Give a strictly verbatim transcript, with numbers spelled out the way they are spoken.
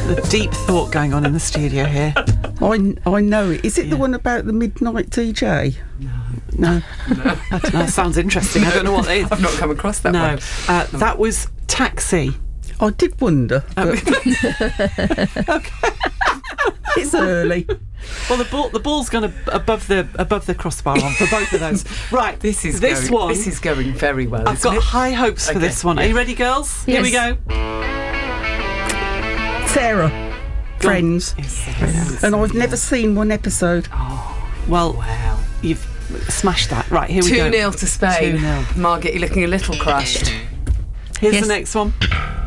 The deep thought going on in the studio here. I, I know it. Is it Yeah. the one about the midnight D J? No. No. I don't know, it sounds interesting. I don't know what it is. I've not come across that No. one. Uh, that was Taxi. I did wonder. But it's early. Well, the ball, the ball's gone ab- above the above the crossbar on for both of those. Right, This is this going, one. This is going very well. I've isn't got it? high hopes for Okay, this one. Are yeah. you ready, girls? Here we Yes. go. Sarah, Go on. Friends. Yes. And I've never seen one episode. Well, Wow. you've smashed that. Right, here we go. two nil to Spain. two nil. Margaret, you're looking a little crushed. Here's Yes. the next one.